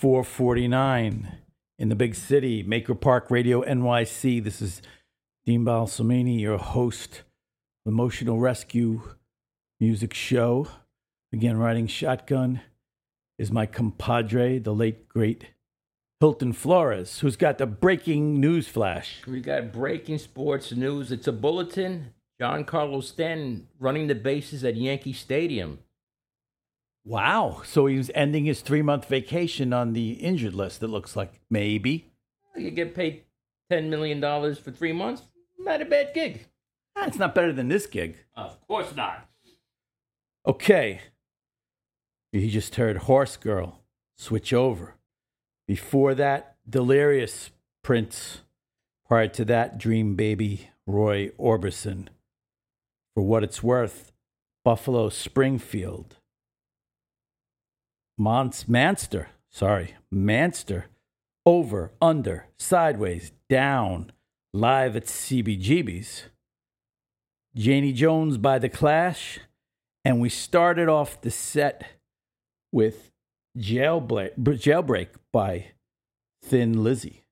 4:49 in the big city, Maker Park Radio NYC. This is Dean Balsamini, your host of the Emotional Rescue Music Show. Again, riding shotgun is my compadre, the late, great Hilton Flores, who's got the breaking news flash. We got breaking sports news. It's a bulletin. Giancarlo Stanton running the bases at Yankee Stadium. Wow. So he was ending his 3-month vacation on the injured list, it looks like. Maybe. You get paid $10 million for 3 months? Not a bad gig. It's not better than this gig. Of course not. Okay. You just heard Horse Girl, Switch Over. Before that, Delirious, Prince. Prior to that, Dream Baby, Roy Orbison. For What It's Worth, Buffalo Springfield. Manster. Over, Under, Sideways, Down, live at CBGB's. Janie Jones by The Clash. And we started off the set with Jailbreak by Thin Lizzy.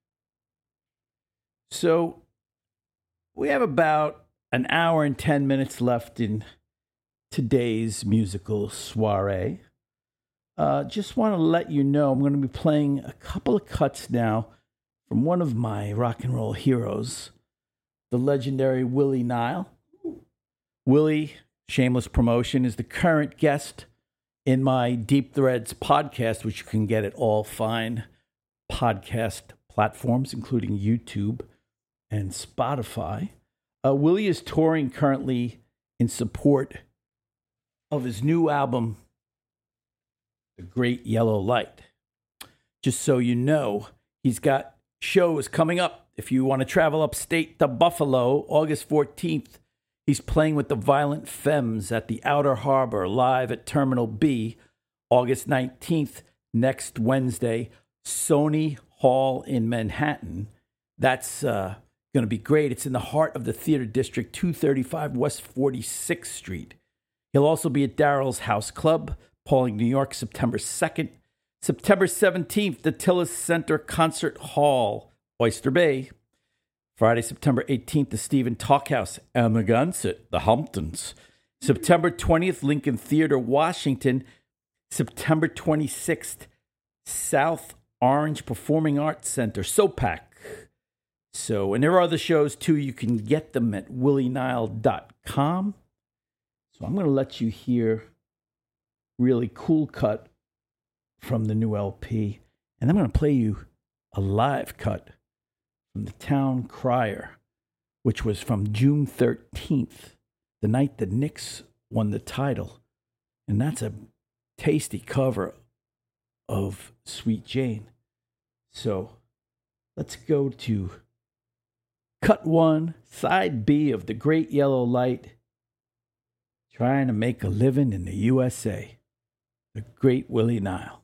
So we have about an hour and 10 minutes left in today's musical soiree. Just want to let you know I'm going to be playing a couple of cuts now from one of my rock and roll heroes, the legendary Willie Nile. Willie, shameless promotion, is the current guest in my Deep Threads podcast, which you can get at all fine podcast platforms, including YouTube and Spotify. Willie is touring currently in support of his new album, The Great Yellow Light. Just so you know, he's got shows coming up. If you want to travel upstate to Buffalo, August 14th, he's playing with the Violent Femmes at the Outer Harbor, live at Terminal B. August 19th, next Wednesday, Sony Hall in Manhattan. That's going to be great. It's in the heart of the Theater District, 235 West 46th Street. He'll also be at Daryl's House Club, Pauling, New York, September 2nd. September 17th, the Tillis Center Concert Hall, Oyster Bay. Friday, September 18th, the Stephen Talkhouse, Amagansett, the Hamptons. September 20th, Lincoln Theater, Washington. September 26th, South Orange Performing Arts Center, SOPAC. And there are other shows, too. You can get them at willienile.com. So I'm going to let you hear really cool cut from the new LP. And I'm going to play you a live cut from the Town Crier, which was from June 13th, the night the Knicks won the title. And that's a tasty cover of Sweet Jane. So let's go to cut 1, side B of The Great Yellow Light, trying to make a living in the USA. The great Willie Nile.